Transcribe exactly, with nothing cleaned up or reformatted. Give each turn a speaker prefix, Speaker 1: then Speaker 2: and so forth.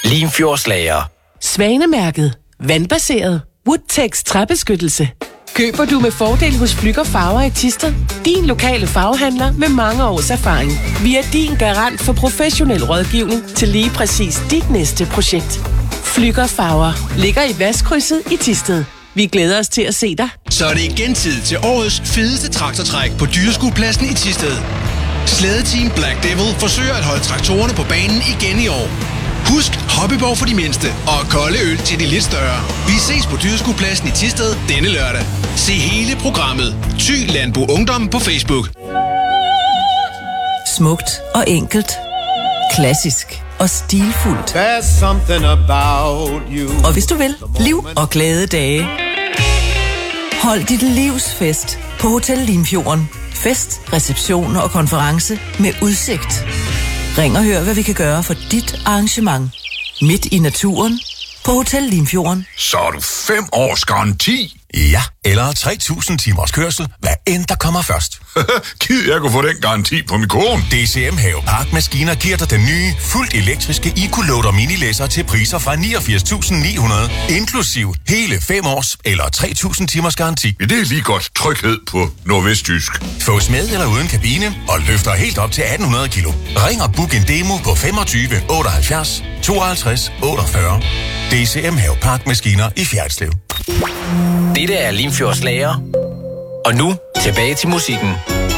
Speaker 1: Limfjordslager.
Speaker 2: Svanemærket. Vandbaseret. Woodtex træbeskyttelse. Køber du med fordel hos Flügger Farver i Thisted. Din lokale farvehandler med mange års erfaring. Vi er din garant for professionel rådgivning til lige præcis dit næste projekt. Flügger Farver ligger i Vestkrydset i Thisted. Vi glæder os til at se dig.
Speaker 3: Så er det igen tid til årets fedeste traktortræk på Dyreskuepladsen i Thisted. Slædeteam Black Devil forsøger at holde traktorerne på banen igen i år. Husk Hobbyborg for de mindste og kolde øl til de lidt større. Vi ses på Dyreskuepladsen i Thisted denne lørdag. Se hele programmet. Thy Landbrug Ungdom på Facebook.
Speaker 4: Smukt og enkelt. Klassisk og stilfuldt.
Speaker 5: There's something about you.
Speaker 4: Og hvis du vil, liv og glade dage. Hold dit livs fest på Hotel Limfjorden. Fest, reception og konference med udsigt. Ring og hør, hvad vi kan gøre for dit arrangement. Midt i naturen på Hotel Limfjorden.
Speaker 6: Så er du fem års garanti. Ja, eller tre tusind timers kørsel, hvad end der kommer først. Gid jeg kunne få den garanti på min kone. D C M Have Park Maskiner giver dig den nye, fuldt elektriske EcoLoader minilæsser til priser fra niogfirs tusind ni hundrede, inklusiv hele fem års eller tre tusind timers garanti. Ja, det er lige godt tryghed på nordvestjysk. Fås med eller uden kabine og løfter helt op til atten hundrede kilo. Ring og book en demo på femogtyve otteoghalvfjerds tooghalvtreds otteogfyrre. D C M Have Park Maskiner i Fjerdslev.
Speaker 1: Dette er Limfjordslager. Og nu tilbage til musikken.